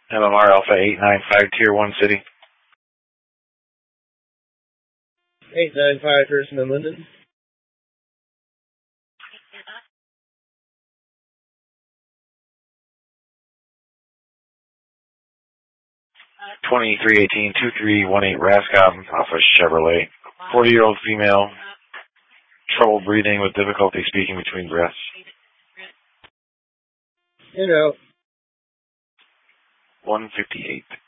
MMR Alpha 895, Tier 1 City. 895, Thurston and Linden. 2318-2318 Rascom, Alpha Chevrolet. 40-year-old female, trouble breathing with difficulty speaking between breaths. 158.